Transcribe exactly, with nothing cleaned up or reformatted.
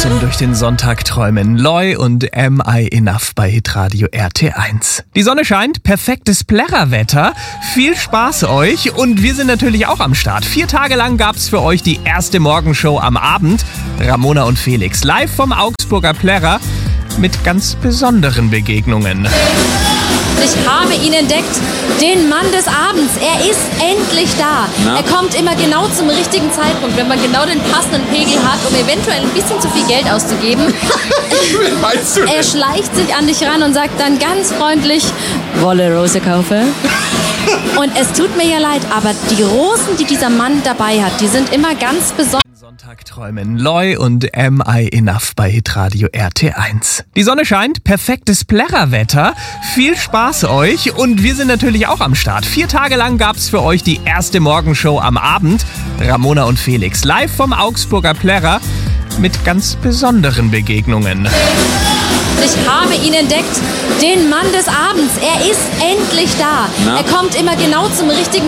zum durch den Sonntag träumen. Loy und Am I Enough bei Hitradio R T eins. Die Sonne scheint, perfektes Plärrerwetter. Viel Spaß euch und wir sind natürlich auch am Start. Vier Tage lang gab's für euch die erste Morgenshow am Abend. Ramona und Felix live vom Augsburger Plärrer mit ganz besonderen Begegnungen. Ich habe ihn entdeckt, den Mann des Abends. Er ist endlich da. Na? Er kommt immer genau zum richtigen Zeitpunkt, wenn man genau den passenden Pegel hat, um eventuell ein bisschen zu viel Geld auszugeben. Wen meinst du denn? Er schleicht sich an dich ran und sagt dann ganz freundlich, Wolle Rose kaufen. Und es tut mir ja leid, aber die Rosen, die dieser Mann dabei hat, die sind immer ganz besonders. Sonntag träumen. Loy und Am I Enough bei Hitradio R T eins. Die Sonne scheint, perfektes Plärrerwetter. Viel Spaß euch und wir sind natürlich auch am Start. Vier Tage lang gab's für euch die erste Morgenshow am Abend. Ramona und Felix live vom Augsburger Plärrer mit ganz besonderen Begegnungen. Ich habe ihn entdeckt, den Mann des Abends. Er ist endlich da. Na? Er kommt immer genau zum richtigen